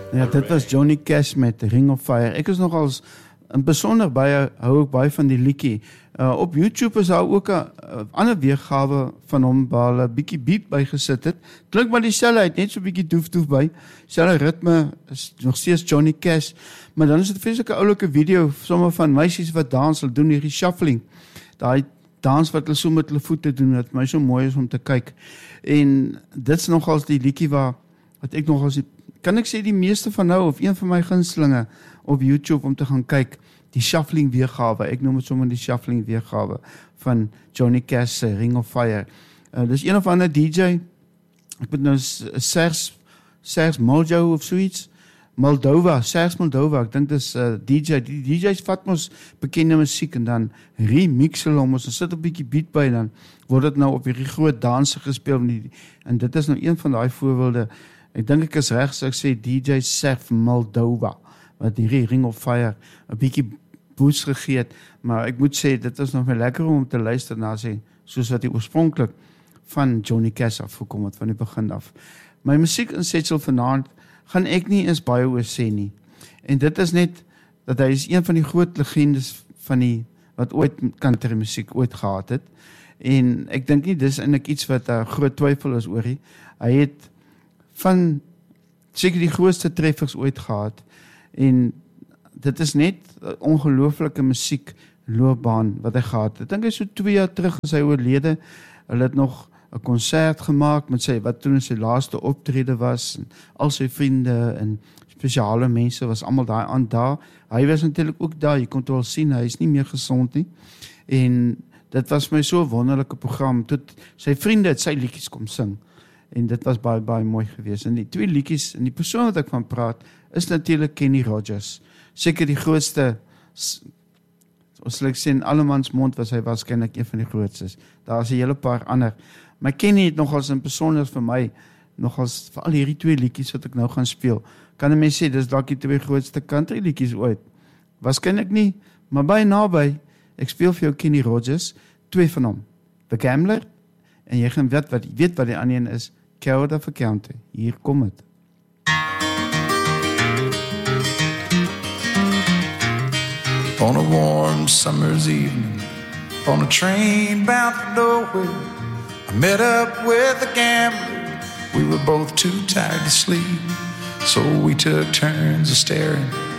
Ja, dit was Johnny Cash met Ring of Fire. Ek is nogals in besonder hou ek baie van die liedjie. Op YouTube is daar ook 'n ander weergawe van hom waar hulle 'n bietjie beat bygesit het. Klink maar dieselfde uit, net so 'n bietjie doef by. Selfe ritme, is nog steeds Johnny Cash, maar dan is dit 'n vreeslike oulike video, sommer van meisies wat dans, hulle doen hierdie shuffling. Daai dans wat hulle so met hulle voete doen, wat my so mooi is om te kyk. En dit's nogals die liedjie wat ek nogals kan ek sê die meeste van nou, of een van my gunstelinge op YouTube om te gaan kyk, die shuffling weergawe, ek noem het sommer die shuffling weergawe van Johnny Cash se Ring of Fire. Dis een of ander DJ, ek moet nou Serge Mojo of zoiets, Serge Moldova, ek dink dis DJ, die DJ's vat ons bekende musiek en dan remix hulle hom, ons sit 'n bietjie beat by, dan word dit nou op hierdie groot danse gespeel, en dit is nou een van daai voorbeelde. Ek dink ek is reg, so ek sê DJ Serge Moldova, wat hierdie Ring of Fire 'n bietjie boost gegee het, maar ek moet sê, dit is nog my lekker om te luister na sê, soos wat die oorspronklik van Johnny Cash afgekom het, van die begin af. My musiekinsetsel vanaand, gaan ek nie eens baie oor sê nie, en dit is net, dat hy is een van die groot legendes van wat ooit country musiek ooit gehad het, en ek dink nie, dis eintlik iets wat 'n groot twyfel is oor hy het van seker die grootste treffers ooit gehad, en dit is net 'n ongelooflike musiekloopbaan wat hy gehad het. Ek dink hy so 2 jaar terug is hy oorlede, hulle het nog 'n konsert gemaak met wat toen sy laaste optrede was, en al sy vriende en spesiale mense was almal daar. Hy was natuurlik ook daar, jy kon wel sien, hy is nie meer gesond nie, en dit was my so 'n wonderlike program, tot sy vriende het sy liedjies kom sing, en dit was baie, baie mooi geweest. En die 2 liedjies, en die persoon wat ek van praat, is natuurlik Kenny Rogers. Seker die grootste, ons sal ek sê in allemans mond was hy waarskynlik een van die grootstes. Daar is 'n hele paar ander. Maar Kenny het nogals in besonder vir my, nogals vir al hierdie 2 liedjies wat ek nou gaan speel, kan 'n mens sê, dis dalk die 2 grootste country liedjies ooit. Waarskynlik nie, maar baie naby. Ek speel vir jou Kenny Rogers, 2 van hom. The Gambler, en jy gaan weet wat die ander een is, Coward of a County. Hier kom het. On a warm summer's evening, on a train bound for nowhere, I met up with a gambler. We were both too tired to sleep, so we took turns of staring